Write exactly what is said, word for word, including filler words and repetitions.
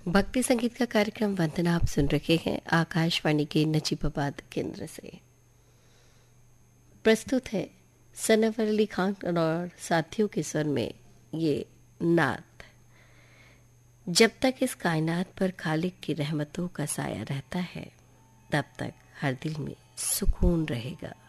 भक्ति संगीत का कार्यक्रम वंदना आप सुन रखे हैं आकाशवाणी के नजीबाबाद केंद्र से। प्रस्तुत है सनवर अली खान और साथियों के स्वर में ये नात। जब तक इस कायनात पर खालिक की रहमतों का साया रहता है, तब तक हर दिल में सुकून रहेगा।